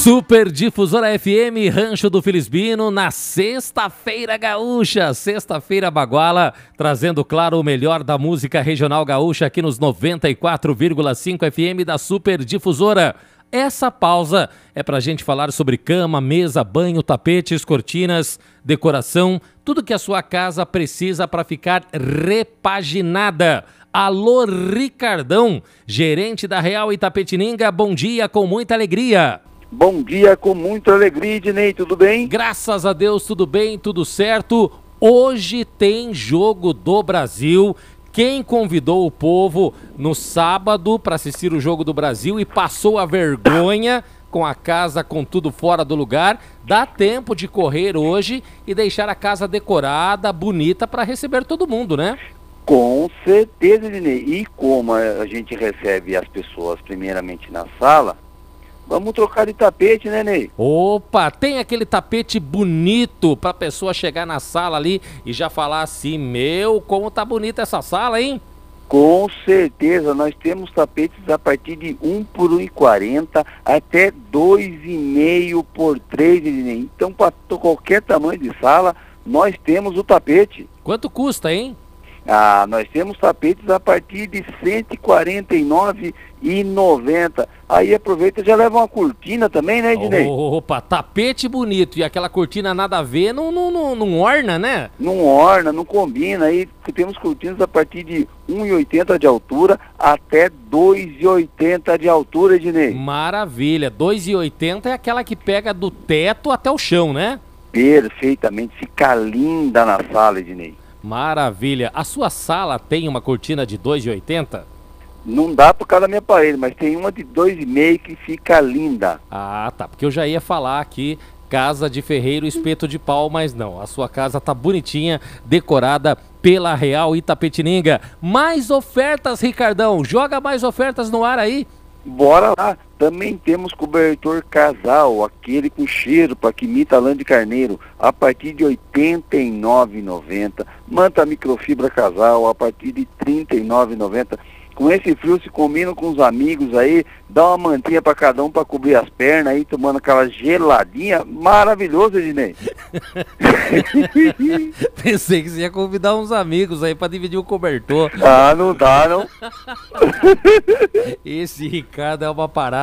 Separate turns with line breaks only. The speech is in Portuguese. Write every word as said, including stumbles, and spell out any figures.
Super Difusora F M, Rancho do Felisbino, na Sexta-feira Gaúcha, Sexta-feira Baguala, trazendo, claro, o melhor da música regional gaúcha aqui nos noventa e quatro vírgula cinco F M da Super Difusora. Essa pausa é pra gente falar sobre cama, mesa, banho, tapetes, cortinas, decoração, tudo que a sua casa precisa para ficar repaginada. Alô, Ricardão, gerente da Real Itapetininga, bom dia com muita alegria.
Bom dia com muita alegria, Ednei, tudo bem?
Graças a Deus, tudo bem, tudo certo. Hoje tem Jogo do Brasil. Quem convidou o povo no sábado para assistir o Jogo do Brasil e passou a vergonha com a casa com tudo fora do lugar, dá tempo de correr hoje e deixar a casa decorada, bonita para receber todo mundo, né?
Com certeza, Ednei. E como a gente recebe as pessoas primeiramente na sala, vamos trocar de tapete, né, Ney?
Opa, tem aquele tapete bonito pra pessoa chegar na sala ali e já falar assim, meu, como tá bonita essa sala, hein?
Com certeza, nós temos tapetes a partir de um por um e quarenta até dois e meio por três, Ednei. Então, para qualquer tamanho de sala, nós temos o tapete.
Quanto custa, hein?
Ah, nós temos tapetes a partir de cento e quarenta e nove reais e noventa centavos. Aí aproveita e já leva uma cortina também, né, Ednei?
Opa, tapete bonito e aquela cortina nada a ver, não, não, não, não orna, né?
Não orna, não combina. Aí temos cortinas a partir de um e oitenta de altura até dois e oitenta de altura, Ednei.
Maravilha, dois e oitenta é aquela que pega do teto até o chão, né?
Perfeitamente, fica linda na sala, Ednei.
Maravilha. A sua sala tem uma cortina de dois e oitenta?
Não dá por causa da minha parede, mas tem uma de dois e meio que fica linda.
Ah, tá. Porque eu já ia falar aqui, casa de ferreiro, espeto de pau, mas não. A sua casa tá bonitinha, decorada pela Real Itapetininga. Mais ofertas, Ricardão. Joga mais ofertas no ar aí.
Bora lá. Também temos cobertor casal, aquele com cheiro para que imita lã de carneiro, a partir de oitenta e nove reais e noventa centavos. Manta microfibra casal, a partir de trinta e nove reais e noventa centavos. Com esse frio se combina com os amigos aí, dá uma mantinha para cada um para cobrir as pernas aí, tomando aquela geladinha. Maravilhoso, Ednei.
Pensei que você ia convidar uns amigos aí para dividir o cobertor.
Ah, não dá, não.
Esse Ricardo é uma parada.